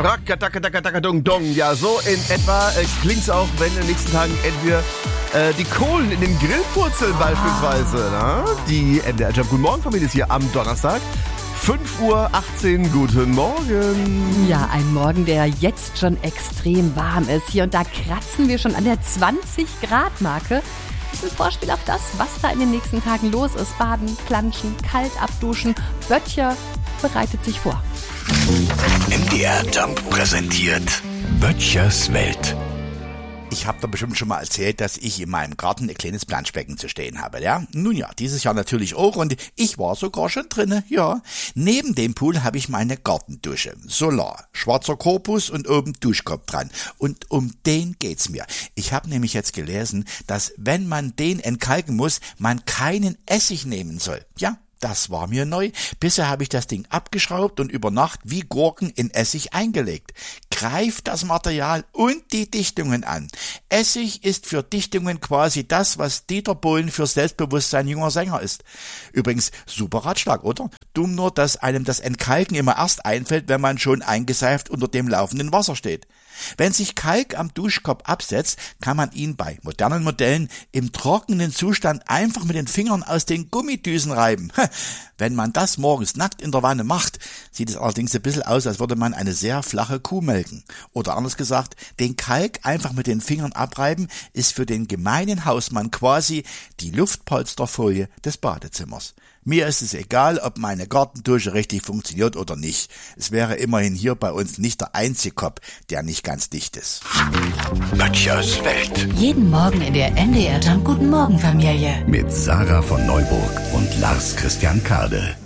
Rackadacadacadacadung-dong. Ja, so in etwa klingt's auch, wenn in den nächsten Tagen entweder die Kohlen in den Grill purzeln beispielsweise. Na? Die MDR Jump Guten Morgen Familie ist hier am Donnerstag. 5:18 Uhr, guten Morgen. Ja, ein Morgen, der jetzt schon extrem warm ist. Hier und da kratzen wir schon an der 20-Grad-Marke. Das ist ein Vorspiel auf das, was da in den nächsten Tagen los ist. Baden, planschen, kalt abduschen. Böttcher bereitet sich vor. MDR Jump präsentiert Böttchers Welt. Ich habe da bestimmt schon mal erzählt, dass ich in meinem Garten ein kleines Planschbecken zu stehen habe, ja? Nun ja, dieses Jahr natürlich auch und ich war sogar schon drinne, ja. Neben dem Pool habe ich meine Gartendusche. Solar, schwarzer Korpus und oben Duschkopf dran. Und um den geht's mir. Ich habe nämlich jetzt gelesen, dass wenn man den entkalken muss, man keinen Essig nehmen soll. Ja, das war mir neu. Bisher habe ich das Ding abgeschraubt und über Nacht wie Gurken in Essig eingelegt. Greift das Material und die Dichtungen an. Essig ist für Dichtungen quasi das, was Dieter Bohlen für Selbstbewusstsein junger Sänger ist. Übrigens, super Ratschlag, oder? Dumm nur, dass einem das Entkalken immer erst einfällt, wenn man schon eingeseift unter dem laufenden Wasser steht. Wenn sich Kalk am Duschkopf absetzt, kann man ihn bei modernen Modellen im trockenen Zustand einfach mit den Fingern aus den Gummidüsen reiben. Wenn man das morgens nackt in der Wanne macht, sieht es allerdings ein bisschen aus, als würde man eine sehr flache Kuh melken. Oder anders gesagt, den Kalk einfach mit den Fingern abreiben, ist für den gemeinen Hausmann quasi die Luftpolsterfolie des Badezimmers. Mir ist es egal, ob meine Gartendusche richtig funktioniert oder nicht. Es wäre immerhin hier bei uns nicht der einzige Kopf, der nicht ganz dicht ist. Böttchers Welt. Jeden Morgen in der MDR Jump Guten Morgen Familie. Mit Sarah von Neuburg und Lars Christian Kade.